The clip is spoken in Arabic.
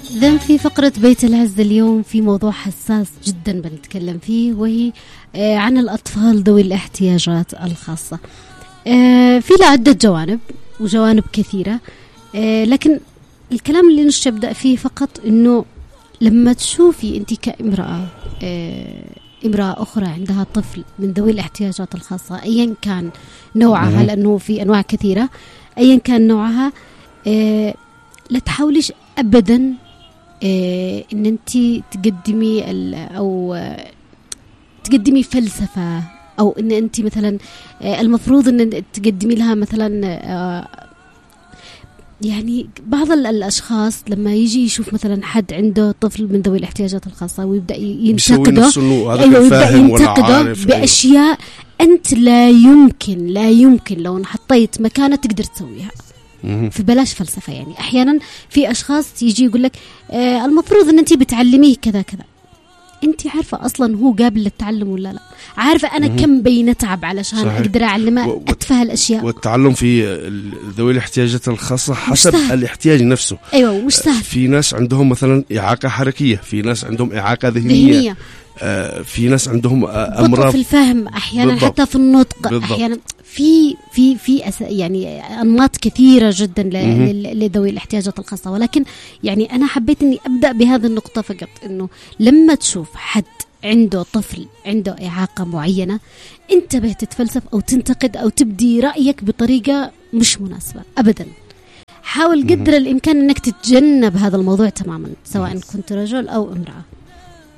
إذن في فقرة بيت العز اليوم في موضوع حساس جدا بنتكلم فيه، وهي عن الأطفال ذوي الاحتياجات الخاصة. في له عدة جوانب وجوانب كثيرة، لكن الكلام اللي نبدأ فيه فقط إنه لما تشوفي أنت كامرأة امرأة أخرى عندها طفل من ذوي الاحتياجات الخاصة أيا كان نوعها، لأنه في أنواع كثيرة أيا كان نوعها، لا تحاوليش أبدا إن أنت تقدمي أو تقدمي فلسفة، أو إن أنت مثلا المفروض إن تقدمي لها مثلا يعني بعض الأشخاص لما يجي يشوف مثلا حد عنده طفل من ذوي الاحتياجات الخاصة ويبدأ ينتقده، ويبدأ ينتقده بأشياء أنت لا يمكن لو انحطيت مكانه تقدر تسويها. فبلاش فلسفة. يعني أحيانا في أشخاص يجي يقول لك المفروض أن أنت بتعلميه كذا كذا. أنت عارفة أصلا هو قابل للتعلم ولا لا؟ عارفة أنا كم بينتعب علشان أقدر أعلمه أتفه الأشياء. والتعلم في ذوي الاحتياجات الخاصة حسب الاحتياج نفسه. أيوة مش سهل. في ناس عندهم مثلا إعاقة حركية، في ناس عندهم إعاقة ذهنية. في ناس عندهم أمراض في الفهم أحيانا، بالضبط. حتى في النطق بالضبط. أحيانا في يعني أنماط كثيرة جدا لذوي الاحتياجات الخاصة. ولكن يعني أنا حبيت إني أبدأ بهذه النقطة فقط، إنه لما تشوف حد عنده طفل عنده إعاقة معينة انتبه تتفلسف أو تنتقد أو تبدي رأيك بطريقة مش مناسبة أبدا. حاول قدر الإمكان إنك تتجنب هذا الموضوع تماما، سواء كنت رجل أو امرأة.